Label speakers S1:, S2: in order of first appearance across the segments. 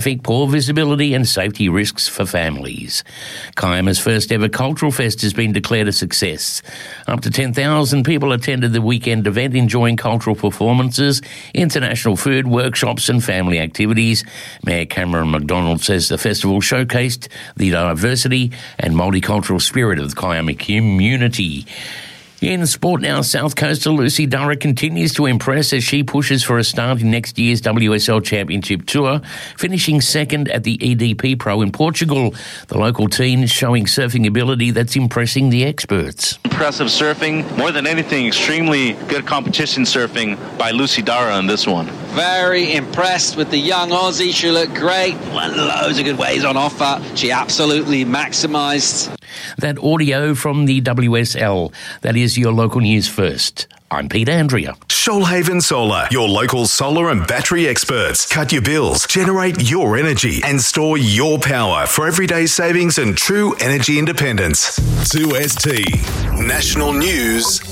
S1: poor visibility and safety risks for families. Kiama's first ever Cultural Fest has been declared a success. Up to 10,000 people attended the weekend event enjoying cultural performances, international food, workshops and family activities. Mayor Cameron McDonald says the festival showcased the diversity and multicultural spirit of the Kiama community. In sport now, South Coastal Lucy Durra continues to impress as she pushes for a start in next year's WSL Championship Tour, finishing second at the EDP Pro in Portugal. The local teen showing surfing ability that's impressing the experts.
S2: Impressive surfing, more than anything, extremely good competition surfing by Lucy Durra on this one.
S3: Very impressed with the young Aussie. She looked great. Loads of good waves on offer. She absolutely maximised.
S1: That audio from the WSL. That is your local news first. I'm Peter Andrea.
S4: Shoalhaven Solar, your local solar and battery experts. Cut your bills, generate your energy and store your power for everyday savings and true energy independence. 2ST National News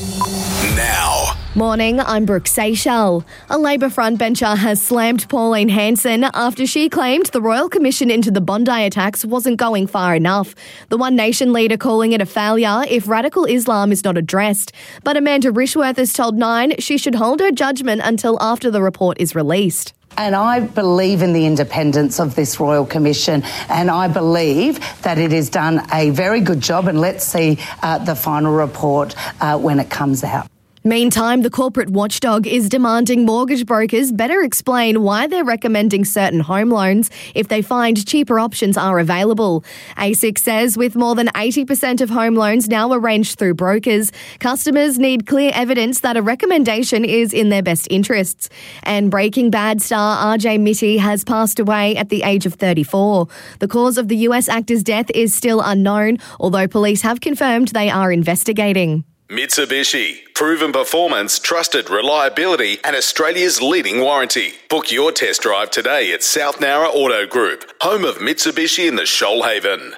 S4: now.
S5: Morning, I'm Brooke Seychelles. A Labor frontbencher has slammed Pauline Hanson after she claimed the Royal Commission into the Bondi attacks wasn't going far enough. The One Nation leader calling it a failure if radical Islam is not addressed. But Amanda Rishworth has told Nine she should hold her judgment until after the report is released.
S6: And I believe in the independence of this Royal Commission, and I believe that it has done a very good job, and let's see the final report when it comes out.
S5: Meantime, the corporate watchdog is demanding mortgage brokers better explain why they're recommending certain home loans if they find cheaper options are available. ASIC says with more than 80% of home loans now arranged through brokers, customers need clear evidence that a recommendation is in their best interests. And Breaking Bad star RJ Mitte has passed away at the age of 34. The cause of the US actor's death is still unknown, although police have confirmed they are investigating.
S4: Mitsubishi. Proven performance, trusted reliability and Australia's leading warranty. Book your test drive today at South Nowra Auto Group, home of Mitsubishi in the Shoalhaven.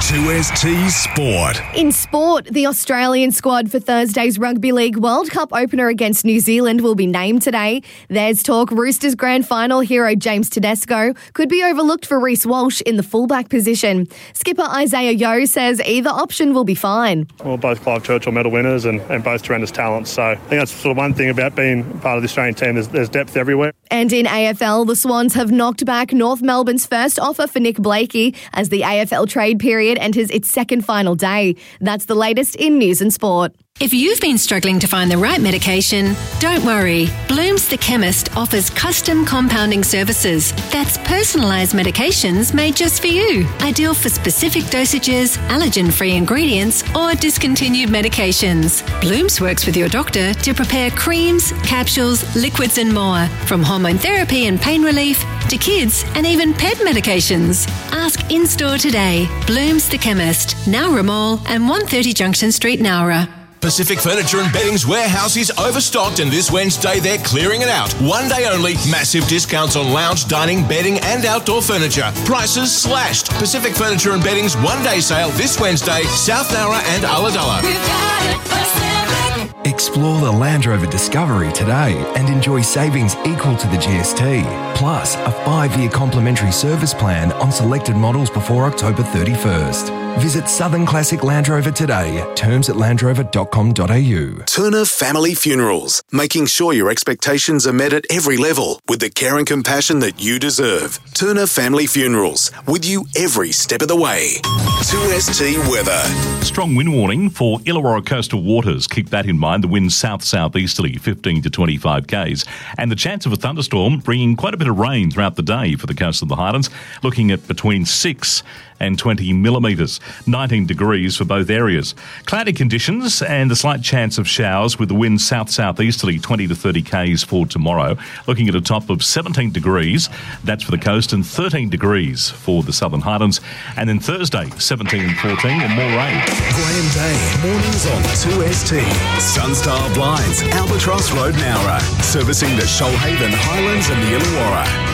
S4: 2ST Sport.
S5: In sport, the Australian squad for Thursday's Rugby League World Cup opener against New Zealand will be named today. There's talk Roosters grand final hero James Tedesco could be overlooked for Reece Walsh in the fullback position. Skipper Isaiah Yeo says either option will be fine.
S7: Well, both Clive Churchill medal winners and both tremendous talents. So I think that's sort of one thing about being part of the Australian team. There's depth everywhere.
S5: And in AFL, the Swans have knocked back North Melbourne's first offer for Nick Blakey as the AFL trade period enters its second final day. That's the latest in news and sport.
S8: If you've been struggling to find the right medication, don't worry. Bloom's The Chemist offers custom compounding services. That's personalised medications made just for you. Ideal for specific dosages, allergen-free ingredients or discontinued medications. Bloom's works with your doctor to prepare creams, capsules, liquids and more. From hormone therapy and pain relief to kids and even pet medications. Ask in-store today. Bloom's The Chemist, Nowra Mall and 130 Junction Street, Nowra.
S9: Pacific Furniture and Bedding's warehouse is overstocked and this Wednesday they're clearing it out. One day only, massive discounts on lounge, dining, bedding and outdoor furniture. Prices slashed. Pacific Furniture and Bedding's one-day sale this Wednesday, South Nowra and Ulladulla.
S10: Explore the Land Rover Discovery today and enjoy savings equal to the GST. Plus, a 5-year complimentary service plan on selected models before October 31st. Visit Southern Classic Land Rover today. Terms at landrover.com.au.
S4: Turner Family Funerals, making sure your expectations are met at every level with the care and compassion that you deserve. Turner Family Funerals, with you every step of the way. 2ST weather.
S11: Strong wind warning for Illawarra coastal waters. Keep that in mind. The wind south-southeasterly, 15 to 25 k's. And the chance of a thunderstorm bringing quite a bit of rain throughout the day for the coast of the Highlands, looking at between 6 and 20 millimetres, 19 degrees for both areas. Cloudy conditions and a slight chance of showers with the wind south-southeasterly, 20 to 30 k's for tomorrow, looking at a top of 17 degrees. That's for the coast and 13 degrees for the Southern Highlands. And then Thursday, 17 and 14 and more rain.
S4: Graham Day, mornings on 2ST. Sunstar Blinds, Albatross Road, Nowra. Servicing the Shoalhaven, Highlands and the Illawarra.